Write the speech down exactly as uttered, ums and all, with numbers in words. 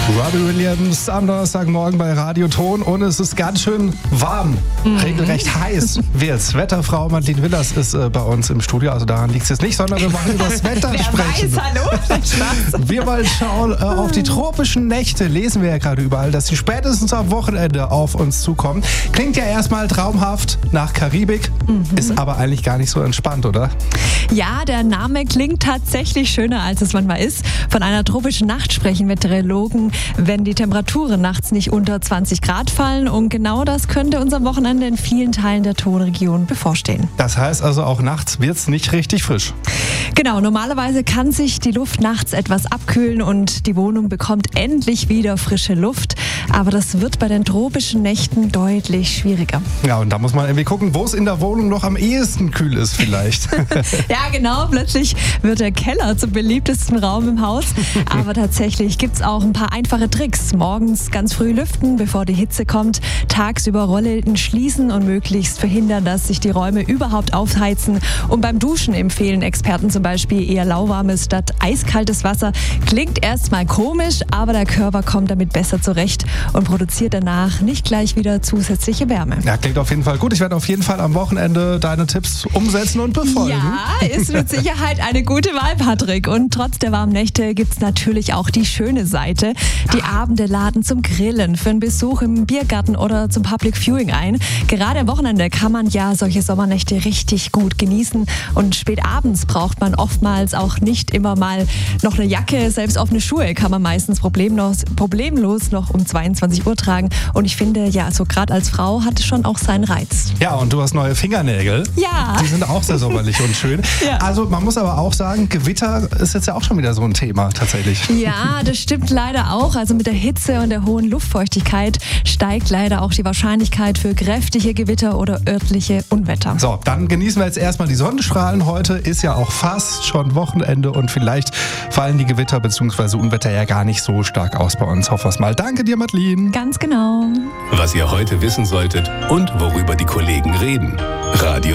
Robbie Williams am Donnerstagmorgen bei Radio Ton und es ist ganz schön warm, mhm. regelrecht heiß wird's. Wetterfrau Madeleine Willers ist äh, bei uns im Studio, also daran liegt es jetzt nicht, sondern wir wollen über das Wetter Wer sprechen. Weiß, hallo? Spaß. Wir wollen schauen äh, auf die tropischen Nächte, lesen wir ja gerade überall, dass sie spätestens am Wochenende auf uns zukommen. Klingt ja erstmal traumhaft nach Karibik, mhm. ist aber eigentlich gar nicht so entspannt, oder? Ja, der Name klingt tatsächlich schöner, als es manchmal ist. Von einer tropischen Nacht sprechen Meteorologen, wenn die Temperaturen nachts nicht unter zwanzig Grad fallen. Und genau das könnte uns am Wochenende in vielen Teilen der Tonregion bevorstehen. Das heißt also, auch nachts wird es nicht richtig frisch. Genau, normalerweise kann sich die Luft nachts etwas abkühlen und die Wohnung bekommt endlich wieder frische Luft. Aber das wird bei den tropischen Nächten deutlich schwieriger. Ja, und da muss man irgendwie gucken, wo es in der Wohnung noch am ehesten kühl ist vielleicht. Ja, genau. Plötzlich wird der Keller zum beliebtesten Raum im Haus. Aber tatsächlich gibt es auch ein paar einfache Tricks. Morgens ganz früh lüften, bevor die Hitze kommt. Tagsüber Rollläden schließen und möglichst verhindern, dass sich die Räume überhaupt aufheizen. Und beim Duschen empfehlen Experten zum Beispiel eher lauwarmes statt eiskaltes Wasser. Klingt erstmal komisch, aber der Körper kommt damit besser zurecht und produziert danach nicht gleich wieder zusätzliche Wärme. Ja, klingt auf jeden Fall gut. Ich werde auf jeden Fall am Wochenende deine Tipps umsetzen und befolgen. Ja, ist mit Sicherheit eine gute Wahl, Patrick. Und trotz der warmen Nächte gibt es natürlich auch die schöne Seite. Die Abende laden zum Grillen, für einen Besuch im Biergarten oder zum Public Viewing ein. Gerade am Wochenende kann man ja solche Sommernächte richtig gut genießen. Und spät abends braucht man oftmals auch nicht immer mal noch eine Jacke. Selbst offene Schuhe kann man meistens problemlos, problemlos noch um zweiundzwanzig Uhr tragen. Und ich finde, ja, so gerade als Frau hat es schon auch seinen Reiz. Ja, und du hast neue Fingernägel. Ja. Die sind auch sehr sommerlich und schön. Ja. Also man muss aber auch sagen, Gewitter ist jetzt ja auch schon wieder so ein Thema tatsächlich. Ja, das stimmt leider auch. Also mit der Hitze und der hohen Luftfeuchtigkeit steigt leider auch die Wahrscheinlichkeit für kräftige Gewitter oder örtliche Unwetter. So, dann genießen wir jetzt erstmal die Sonnenstrahlen. Heute ist ja auch fast schon Wochenende und vielleicht fallen die Gewitter bzw. Unwetter ja gar nicht so stark aus bei uns. Hoffen wir es mal. Danke dir, Madeleine. Ganz genau. Was ihr heute wissen solltet und worüber die Kollegen reden. Radio